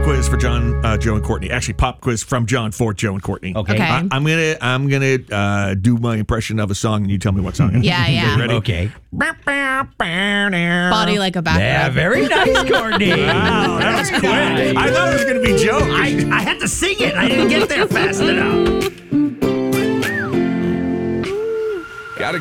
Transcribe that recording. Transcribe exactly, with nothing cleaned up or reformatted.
quiz for John, uh, Joe, and Courtney. Actually, pop quiz from John for Joe and Courtney. Okay. Okay. I, I'm gonna I'm gonna uh, do my impression of a song, and you tell me what song it is. Yeah, yeah. Ready? Okay. Body like a back Yeah, rub. very nice, Courtney. Wow, that was quick. I thought it was gonna be Joe. I, I had to sing it. I didn't get there fast enough.